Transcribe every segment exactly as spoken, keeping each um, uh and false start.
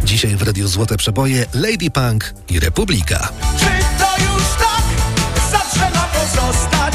Dzisiaj w Radiu Złote Przeboje Lady Punk i Republika. Czy to już tak zawsze ma pozostać?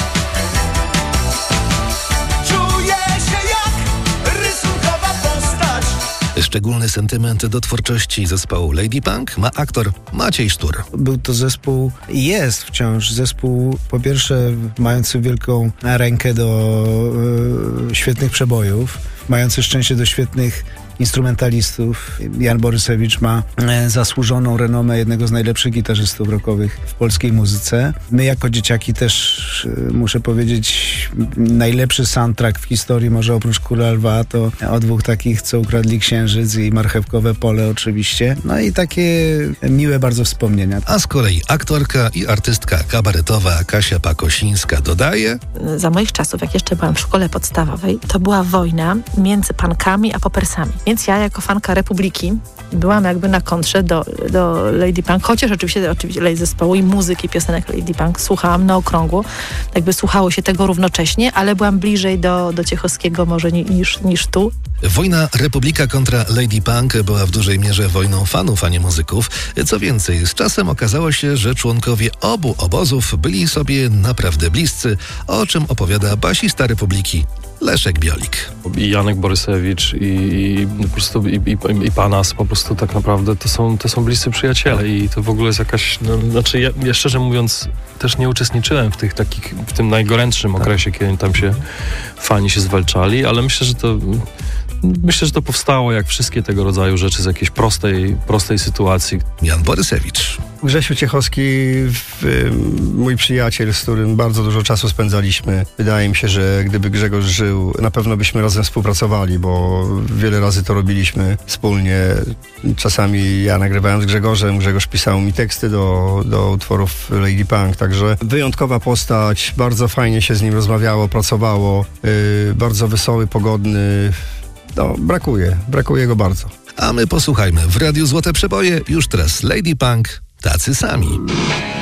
Czuję się jak rysunkowa postać. Szczególny sentyment do twórczości zespołu Lady Punk ma aktor Maciej Sztur. Był to zespół, jest wciąż zespół, po pierwsze mający wielką rękę do e, świetnych przebojów, mający szczęście do świetnych instrumentalistów. Jan Borysewicz ma e, zasłużoną renomę jednego z najlepszych gitarzystów rockowych w polskiej muzyce. My jako dzieciaki też, e, muszę powiedzieć, najlepszy soundtrack w historii, może oprócz Króla Lwa, to o dwóch takich, co ukradli księżyc i Marchewkowe Pole oczywiście. No i takie miłe bardzo wspomnienia. A z kolei aktorka i artystka kabaretowa Kasia Pakosińska dodaje: Za moich czasów, jak jeszcze byłam w szkole podstawowej, to była wojna między punkami a popersami. Więc ja jako fanka Republiki byłam jakby na kontrze do, do Lady Punk, chociaż oczywiście, oczywiście zespołu i muzyki, piosenek Lady Punk słuchałam na okrągło, jakby słuchało się tego równocześnie, ale byłam bliżej do, do Ciechowskiego może niż, niż tu. Wojna Republika kontra Lady Punk była w dużej mierze wojną fanów, a nie muzyków. Co więcej, z czasem okazało się, że członkowie obu obozów byli sobie naprawdę bliscy, o czym opowiada basista Republiki Leszek Biolik. I Janek Borysewicz i, i po prostu i, i, i Panas po prostu tak naprawdę to są, to są bliscy przyjaciele i to w ogóle jest jakaś, no, znaczy ja, ja szczerze mówiąc też nie uczestniczyłem w tych takich, w tym najgorętszym okresie, kiedy tam się fani się zwalczali, ale myślę, że to Myślę, że to powstało jak wszystkie tego rodzaju rzeczy z jakiejś prostej, prostej sytuacji. Jan Borysewicz. Grzesiu Ciechowski, mój przyjaciel, z którym bardzo dużo czasu spędzaliśmy. Wydaje mi się, że gdyby Grzegorz żył, na pewno byśmy razem współpracowali, bo wiele razy to robiliśmy wspólnie. Czasami ja nagrywałem z Grzegorzem, Grzegorz pisał mi teksty do, do utworów Lady Punk, także wyjątkowa postać, bardzo fajnie się z nim rozmawiało, pracowało, yy, bardzo wesoły, pogodny. No, brakuje, brakuje go bardzo. A my posłuchajmy w Radiu Złote Przeboje już teraz Lady Punk, tacy sami.